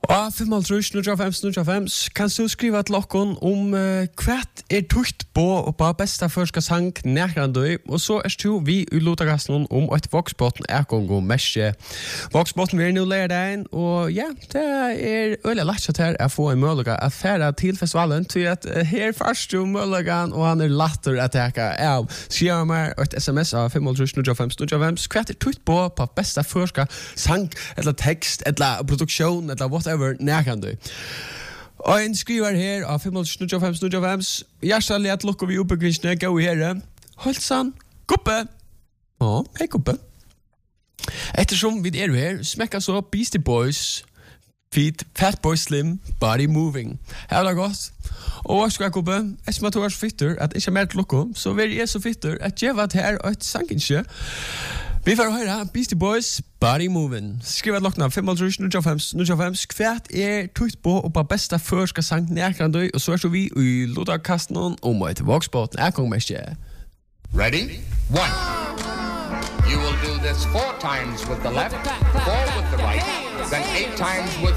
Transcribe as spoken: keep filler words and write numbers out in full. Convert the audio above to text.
Og fem halvtrus, null fem, null fem, kan du skriva til okkon om uh, hvert er tukt på og på besta førska sang nærkandøy, og så er du vi i Lotagassen om et voksbåten er kongo mesje. Voksbåten vil nu lære deg, og ja, det er øyla lagt her å få en mulighet at fære til festivalen, til at uh, her først du muligheten, og han er latter at teka av. Skriva meg et sms av fem halvtrus, null fem, null fem, hvert er tukt på på besta førska sang, eller tekst, eller produksjon, eller whatever, nærkandøy. Og en skriver her av fem halvtrus, null fem, null fem, hjertelig at lukker vi oppe kvinsene, gå i herre. Holtsan, Kuppe! Ja, hei Kuppe. Ettersom vi er her, smekker så Beastie Boys, Feet, Fatboy Slim, Body Moving. Her er det godt. Og hva skal jeg Kuppe? Jeg som at du er så fitter, at ikke mer til lukker, så vil jeg så fitter, at jeg var her og et sankinsje. Vi får høre Beastie Boys, Body Moving. Skriv et lokna fem halvtrus, null fem, null fem, kvært er tukt på og på besta førska sang nærkandøy, og så er så vi i Lotakasten om et voksbåten er kongmestje. Ready? One. You will do this four times with the left, four with the right, then eight times with